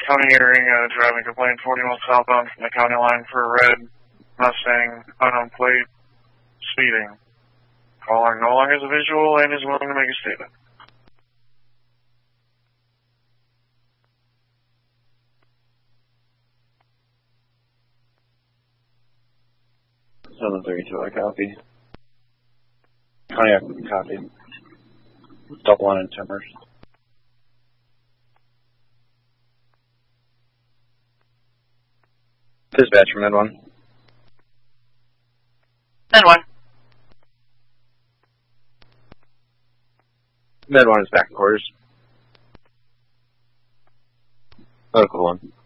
County hearing, driving complaint 40 miles southbound from the county line for a red Mustang, unknown plate, speeding. Caller no longer has a visual and is willing to make a statement. I copy. Pontiac copy. Double on in Timbers. Dispatch from Med 1. Med 1. Med 1 is back in quarters. Local 1.